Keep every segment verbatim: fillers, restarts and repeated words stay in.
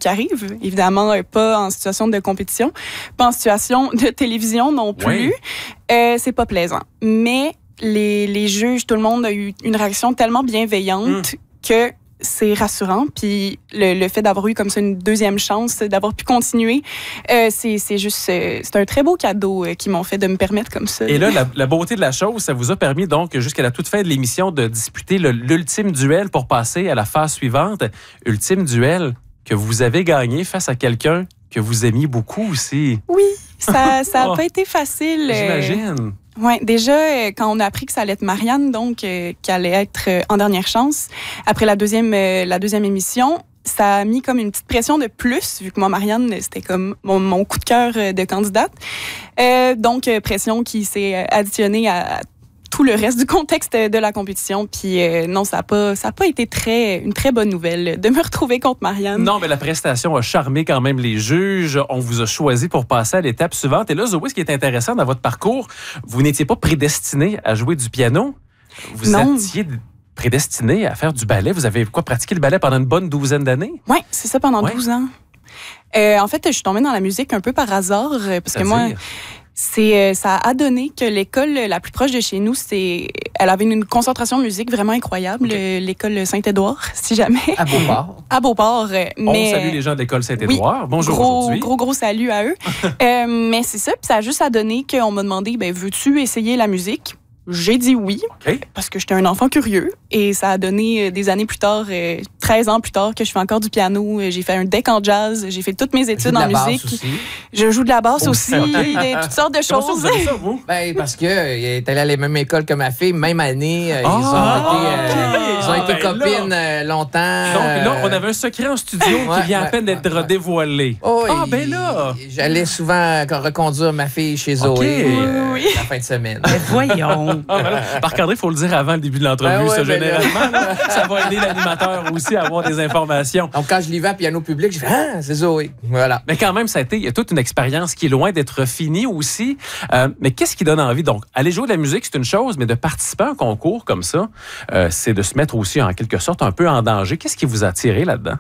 qui arrive. Évidemment, euh, pas en situation de compétition, pas en situation de télévision non plus. Oui. Euh, c'est pas plaisant. Mais les, les juges, tout le monde a eu une réaction tellement bienveillante mmh. que c'est rassurant. Puis le, le fait d'avoir eu comme ça une deuxième chance, d'avoir pu continuer, euh, c'est, c'est juste... Euh, c'est un très beau cadeau euh, qu'ils m'ont fait de me permettre comme ça. Et là, la, la beauté de la chose, ça vous a permis donc jusqu'à la toute fin de l'émission de disputer le, l'ultime duel pour passer à la phase suivante. Ultime duel que vous avez gagné face à quelqu'un que vous aimiez beaucoup aussi. Oui, ça ça a oh, pas été facile. J'imagine. Euh, Oui, déjà, quand on a appris que ça allait être Marianne, donc, euh, qui allait être euh, en dernière chance, après la deuxième, euh, la deuxième émission, ça a mis comme une petite pression de plus, vu que moi, Marianne, c'était comme mon, mon coup de cœur de candidate. Euh, donc, euh, pression qui s'est additionnée à tout le reste du contexte de la compétition. Puis euh, non, ça n'a pas, ça a pas été très, une très bonne nouvelle de me retrouver contre Marianne. Non, mais la prestation a charmé quand même les juges. On vous a choisi pour passer à l'étape suivante. Et là, Zoé, ce qui est intéressant dans votre parcours, vous n'étiez pas prédestinée à jouer du piano. Vous non. étiez prédestinée à faire du ballet. Vous avez quoi, pratiqué le ballet pendant une bonne douzaine d'années? Oui, c'est ça, pendant ouais. douze ans. Euh, en fait, je suis tombée dans la musique un peu par hasard, parce C'est-à-dire? que moi... C'est, ça a donné que l'école la plus proche de chez nous, c'est, elle avait une concentration musique vraiment incroyable, okay. l'école Saint-Édouard, si jamais. À Beauport. À Beauport. Mais, on salue les gens de l'école Saint-Édouard. Oui, bonjour gros, aujourd'hui. Gros, gros salut à eux. euh, mais c'est ça, puis ça a juste à donner qu'on m'a demandé, ben, veux-tu essayer la musique? J'ai dit oui, okay. parce que j'étais un enfant curieux. Et ça a donné des années plus tard, euh, treize ans plus tard, que je fais encore du piano. J'ai fait un deck en jazz. J'ai fait toutes mes études en musique. Je joue de la basse aussi, aussi okay. toutes sortes de choses. Comment ça, vous avez ça, vous? Ben, parce que euh, t'es allé à la même école que ma fille, même année. Euh, oh, ils ont été, euh, okay. ils ont été ben copines là, longtemps. Donc là, on avait un secret en studio ouais, qui vient ouais, à peine d'être ouais, dévoilé. Oh, ah, ben là! J'allais souvent reconduire ma fille chez Zoé okay. euh, oui. la fin de semaine. Mais voyons! Marc-André, il faut le dire avant le début de l'entrevue, ben ouais, ça, ben généralement. Là, ça va aider l'animateur aussi à avoir des informations. Donc, quand je l'y vais à piano public, je fais « Ah, c'est Zoé! » Voilà. Mais quand même, ça a été, il y a toute une expérience qui est loin d'être finie aussi. Euh, mais qu'est-ce qui donne envie? Donc, aller jouer de la musique, c'est une chose, mais de participer à un concours comme ça, euh, c'est de se mettre aussi, en quelque sorte, un peu en danger. Qu'est-ce qui vous a attiré là-dedans?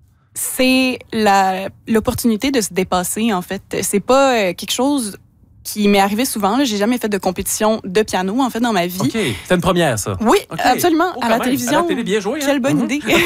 C'est la, l'opportunité de se dépasser, en fait. C'est pas euh, quelque chose... qui m'est arrivé souvent. Là. J'ai jamais fait de compétition de piano, en fait, dans ma vie. OK. C'était une première, ça? Oui, okay. absolument. Oh, à la même. télévision. À la télé, bien joué. Quelle hein? bonne mm-hmm. idée.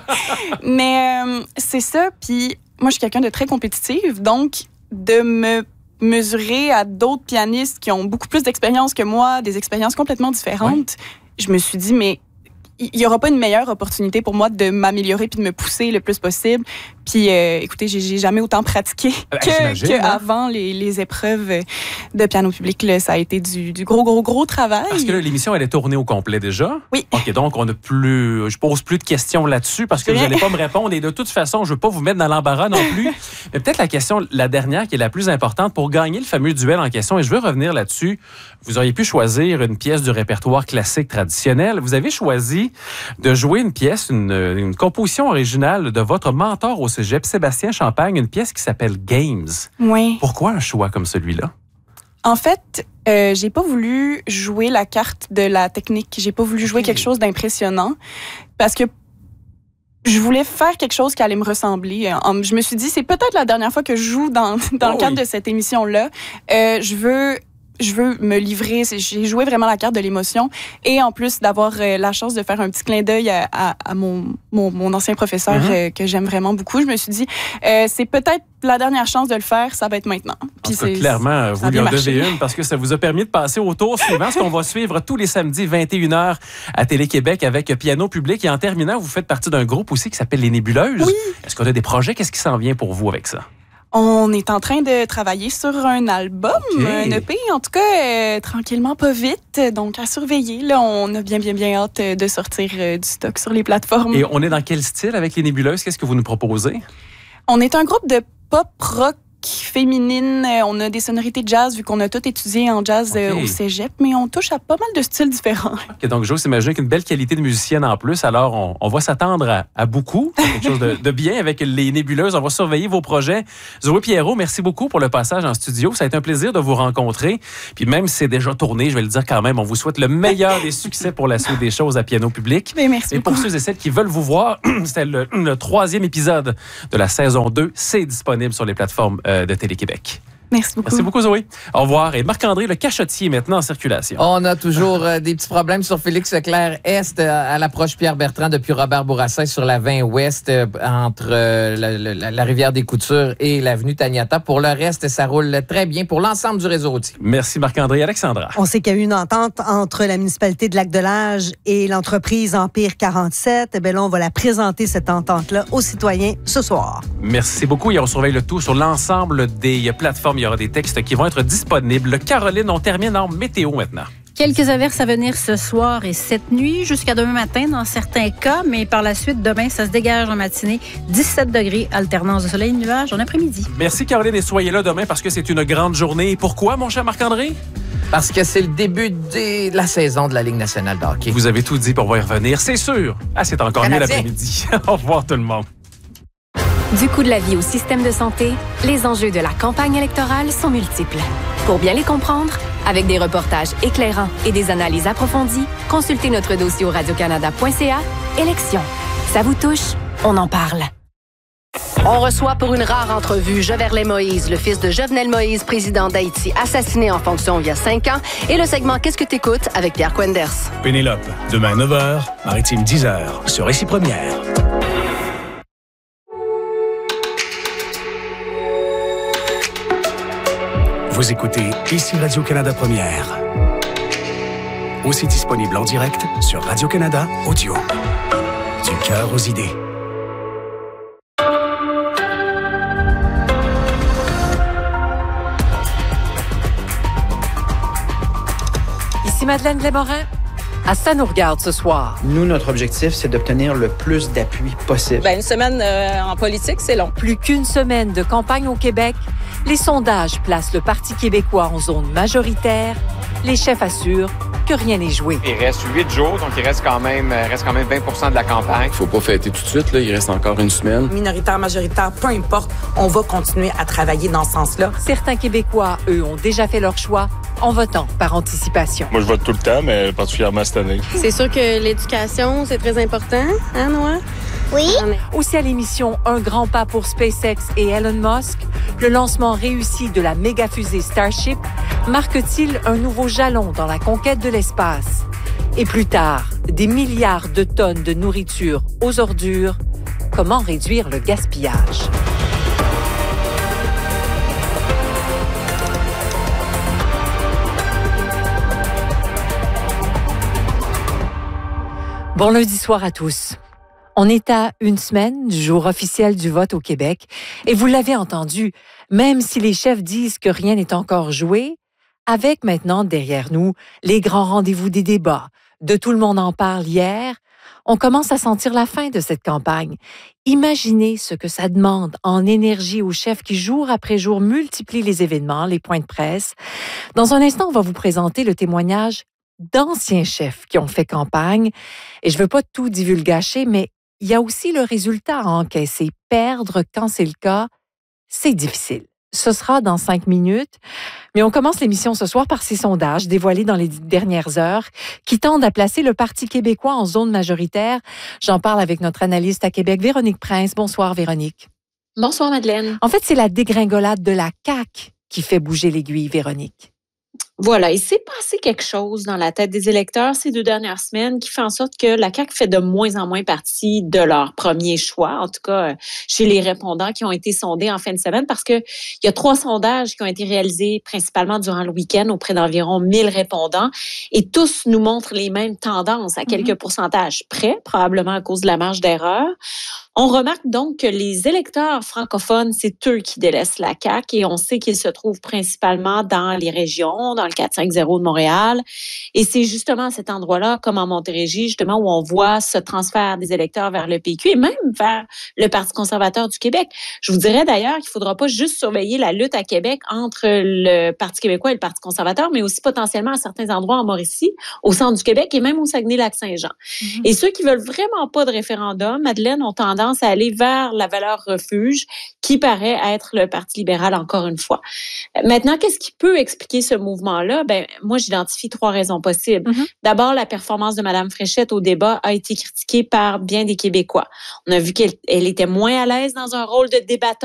Mais euh, c'est ça. Puis moi, je suis quelqu'un de très compétitive. Donc, de me mesurer à d'autres pianistes qui ont beaucoup plus d'expérience que moi, des expériences complètement différentes, ouais. je me suis dit, mais il n'y aura pas une meilleure opportunité pour moi de m'améliorer puis de me pousser le plus possible. Puis, euh, écoutez, j'ai, j'ai jamais autant pratiqué que, que hein? avant les, les épreuves de piano public. Là, ça a été du, du gros, gros, gros travail. Parce que là, l'émission, elle est tournée au complet déjà. Oui. OK, donc on a plus... Je pose plus de questions là-dessus parce que vous n'allez pas me répondre. Et de toute façon, je ne veux pas vous mettre dans l'embarras non plus. Mais peut-être la question, la dernière, qui est la plus importante, pour gagner le fameux duel en question, et je veux revenir là-dessus, vous auriez pu choisir une pièce du répertoire classique traditionnel. Vous avez choisi de jouer une pièce, une, une composition originale de votre mentor au cégep, Sébastien Champagne, une pièce qui s'appelle Games. Oui. Pourquoi un choix comme celui-là? En fait, euh, j'ai pas voulu jouer la carte de la technique. J'ai pas voulu jouer okay. quelque chose d'impressionnant parce que je voulais faire quelque chose qui allait me ressembler. Je me suis dit, c'est peut-être la dernière fois que je joue dans, dans oh le cadre oui. de cette émission-là. Euh, je veux... Je veux me livrer. J'ai joué vraiment la carte de l'émotion. Et en plus, d'avoir euh, la chance de faire un petit clin d'œil à, à, à mon, mon, mon ancien professeur mm-hmm. euh, que j'aime vraiment beaucoup, je me suis dit, euh, c'est peut-être la dernière chance de le faire, ça va être maintenant. Puis en tout cas, clairement, vous lui en devez une parce que ça vous a permis de passer au tour suivant, ce qu'on va suivre tous les samedis vingt et une heures à Télé-Québec avec Piano Public. Et en terminant, vous faites partie d'un groupe aussi qui s'appelle Les Nébuleuses. Oui. Est-ce qu'on a des projets? Qu'est-ce qui s'en vient pour vous avec ça? On est en train de travailler sur un album, okay. un E P, en tout cas, euh, tranquillement, pas vite, donc à surveiller. Là, on a bien, bien, bien hâte de sortir euh, du stock sur les plateformes. Et on est dans quel style avec Les Nébuleuses? Qu'est-ce que vous nous proposez? On est un groupe de pop-rock féminine. On a des sonorités de jazz, vu qu'on a tout étudié en jazz okay. au cégep, mais on touche à pas mal de styles différents. Okay, donc, j'ose imaginer qu'une belle qualité de musicienne en plus. Alors, on, on va s'attendre à, à beaucoup. Quelque chose de, de bien avec les nébuleuses. On va surveiller vos projets. Zoé Pierrot, merci beaucoup pour le passage en studio. Ça a été un plaisir de vous rencontrer. Puis même si c'est déjà tourné, je vais le dire quand même, on vous souhaite le meilleur des succès pour la suite des choses à Piano Public. Mais merci Et pour beaucoup. ceux et celles qui veulent vous voir, c'était le, le troisième épisode de la saison deux. C'est disponible sur les plateformes euh, de Télé-Québec. Merci beaucoup. Merci beaucoup, Zoé. Au revoir. Et Marc-André, le cachotier est maintenant en circulation. On a toujours euh, des petits problèmes sur Félix Leclerc Est, euh, à l'approche Pierre-Bertrand depuis Robert Bourassa sur la vingt Ouest, euh, entre euh, la, la, la rivière des Coutures et l'avenue Taniata. Pour le reste, ça roule très bien pour l'ensemble du réseau routier. Merci, Marc-André. Alexandra. On sait qu'il y a eu une entente entre la municipalité de Lac-de-L'Age et l'entreprise Empire quarante-sept. Eh bien là, on va la présenter, cette entente-là, aux citoyens ce soir. Merci beaucoup. Et on surveille le tout sur l'ensemble des plateformes. Il y aura des textes qui vont être disponibles. Caroline, on termine en météo maintenant. Quelques averses à venir ce soir et cette nuit, jusqu'à demain matin dans certains cas, mais par la suite, demain, ça se dégage en matinée. dix-sept degrés, alternance de soleil et de nuages en après-midi. Merci Caroline et soyez là demain parce que c'est une grande journée. Pourquoi, mon cher Marc-André? Parce que c'est le début de la saison de la Ligue nationale de hockey. Vous avez tout dit pour y revenir, c'est sûr. Ah, c'est encore Canadien. mieux l'après-midi. Au revoir tout le monde. Du coût de la vie au système de santé, les enjeux de la campagne électorale sont multiples. Pour bien les comprendre, avec des reportages éclairants et des analyses approfondies, consultez notre dossier au radio canada point c a. Élections. Ça vous touche? On en parle. On reçoit pour une rare entrevue Joverley Moïse, le fils de Jovenel Moïse, président d'Haïti, assassiné en fonction il y a cinq ans, et le segment Qu'est-ce que t'écoutes avec Pierre Quenders. Pénélope, demain neuf heures, Maritime dix heures, sur Récit Première. Vous écoutez Ici Radio-Canada Première. Aussi disponible en direct sur Radio-Canada Audio. Du cœur aux idées. Ici Madeleine Glémorin. À ça nous regarde ce soir. Nous, notre objectif, c'est d'obtenir le plus d'appui possible. Ben, une semaine euh, en politique, c'est long. Plus qu'une semaine de campagne au Québec, les sondages placent le Parti québécois en zone majoritaire. Les chefs assurent que rien n'est joué. Il reste huit jours, donc il reste quand même, reste quand même vingt pour cent de la campagne. Faut pas fêter tout de suite, là. Il reste encore une semaine. Minoritaire, majoritaire, peu importe, on va continuer à travailler dans ce sens-là. Certains Québécois, eux, ont déjà fait leur choix en votant par anticipation. Moi, je vote tout le temps, mais particulièrement cette année. C'est sûr que l'éducation, c'est très important, hein, Noah? Oui. Aussi à l'émission Un grand pas pour SpaceX et Elon Musk, le lancement réussi de la méga-fusée Starship marque-t-il un nouveau jalon dans la conquête de l'espace? Et plus tard, des milliards de tonnes de nourriture aux ordures, comment réduire le gaspillage? Bon lundi soir à tous. On est à une semaine du jour officiel du vote au Québec et vous l'avez entendu, même si les chefs disent que rien n'est encore joué, avec maintenant derrière nous les grands rendez-vous des débats, de Tout le monde en parle hier, on commence à sentir la fin de cette campagne. Imaginez ce que ça demande en énergie aux chefs qui, jour après jour, multiplient les événements, les points de presse. Dans un instant, on va vous présenter le témoignage d'anciens chefs qui ont fait campagne. Et je ne veux pas tout divulgacher, mais il y a aussi le résultat à encaisser. Perdre quand c'est le cas, c'est difficile. Ce sera dans cinq minutes. Mais on commence l'émission ce soir par ces sondages dévoilés dans les dernières heures qui tendent à placer le Parti québécois en zone majoritaire. J'en parle avec notre analyste à Québec, Véronique Prince. Bonsoir, Véronique. Bonsoir, Madeleine. En fait, c'est la dégringolade de la C A Q qui fait bouger l'aiguille, Véronique. Voilà, il s'est passé quelque chose dans la tête des électeurs ces deux dernières semaines qui fait en sorte que la C A Q fait de moins en moins partie de leur premier choix, en tout cas chez les répondants qui ont été sondés en fin de semaine, parce que il y a trois sondages qui ont été réalisés principalement durant le week-end auprès d'environ mille répondants et tous nous montrent les mêmes tendances à quelques mm-hmm. pourcentages près, probablement à cause de la marge d'erreur. On remarque donc que les électeurs francophones, c'est eux qui délaissent la C A Q et on sait qu'ils se trouvent principalement dans les régions, dans le quatre cinq zéro de Montréal. Et c'est justement à cet endroit-là, comme en Montérégie, justement, où on voit ce transfert des électeurs vers le P Q et même vers le Parti conservateur du Québec. Je vous dirais d'ailleurs qu'il ne faudra pas juste surveiller la lutte à Québec entre le Parti québécois et le Parti conservateur, mais aussi potentiellement à certains endroits en Mauricie, au centre du Québec et même au Saguenay-Lac-Saint-Jean. Mm-hmm. Et ceux qui veulent vraiment pas de référendum, Madeleine, ont tendance à aller vers la valeur refuge, qui paraît être le Parti libéral encore une fois. Maintenant, qu'est-ce qui peut expliquer ce mouvement-là? Ben, moi, j'identifie trois raisons possibles. Mm-hmm. D'abord, la performance de Mme Fréchette au débat a été critiquée par bien des Québécois. On a vu qu'elle elle était moins à l'aise dans un rôle de débatteur